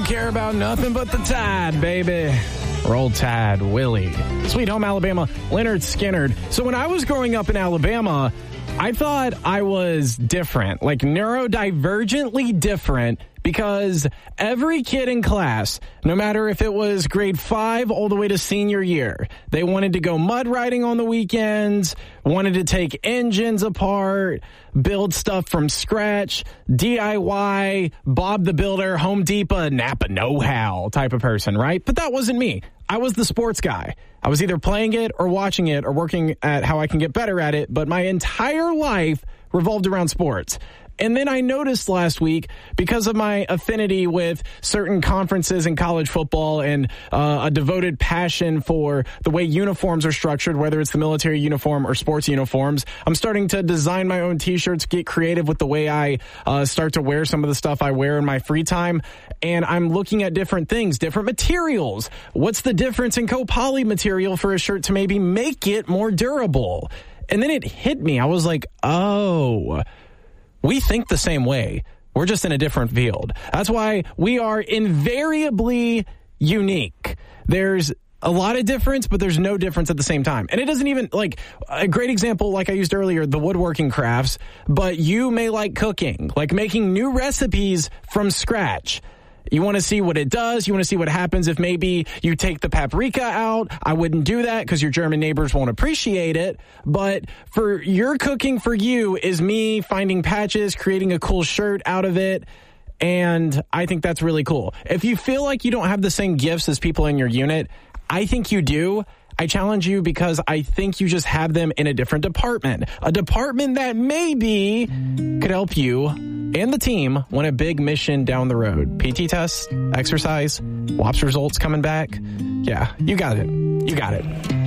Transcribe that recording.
don't care about nothing but the Tide, baby. Roll Tide, Willie. Sweet Home Alabama, Leonard Skinnard. So when I was growing up in Alabama, I thought I was different, like neurodivergently different, because every kid in class, no matter if it was grade 5 all the way to senior year, they wanted to go mud riding on the weekends, wanted to take engines apart, build stuff from scratch, DIY, Bob the Builder, Home Depot, Napa know-how type of person, right? But that wasn't me. I was the sports guy. I was either playing it or watching it or working at how I can get better at it, but my entire life revolved around sports. And then I noticed last week, because of my affinity with certain conferences in college football and a devoted passion for the way uniforms are structured, whether it's the military uniform or sports uniforms, I'm starting to design my own T-shirts, get creative with the way I start to wear some of the stuff I wear in my free time. And I'm looking at different things, different materials. What's the difference in co-poly material for a shirt to maybe make it more durable? And then it hit me. I was like, oh, we think the same way. We're just in a different field. That's why we are invariably unique. There's a lot of difference, but there's no difference at the same time. And it doesn't even, like, a great example, like I used earlier, the woodworking crafts, but you may like cooking, like making new recipes from scratch. You want to see what it does. You want to see what happens if maybe you take the paprika out. I wouldn't do that because your German neighbors won't appreciate it. But for your cooking for you is me finding patches, creating a cool shirt out of it. And I think that's really cool. If you feel like you don't have the same gifts as people in your unit, I think you do. I challenge you because I think you just have them in a different department. A department that maybe could help you and the team win a big mission down the road. PT test, exercise, WAPS results coming back. Yeah, you got it. You got it.